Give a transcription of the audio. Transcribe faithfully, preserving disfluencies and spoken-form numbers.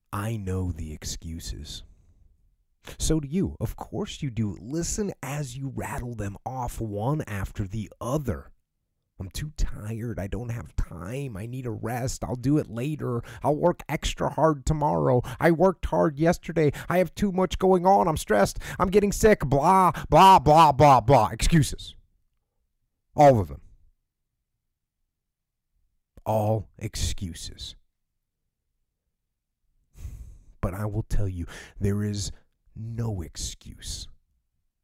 I know the excuses. So do you. Of course you do. Listen as you rattle them off one after the other. I'm too tired. I don't have time. I need a rest. I'll do it later. I'll work extra hard tomorrow. I worked hard yesterday. I have too much going on. I'm stressed. I'm getting sick. Blah, blah, blah, blah, blah. Excuses. All of them. All excuses. But I will tell you, there is no excuse